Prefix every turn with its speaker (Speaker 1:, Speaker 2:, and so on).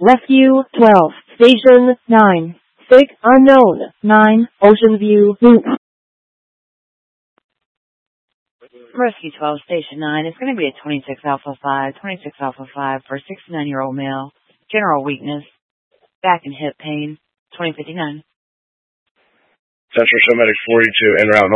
Speaker 1: Rescue 12, Station 9, Sick Unknown 9, Ocean View Loop.
Speaker 2: Rescue 12, Station 9. It's going to be a 26 Alpha 5 for a 69-year-old male. General weakness, back and hip pain, 2059.
Speaker 3: Central Showmedic 42, en route.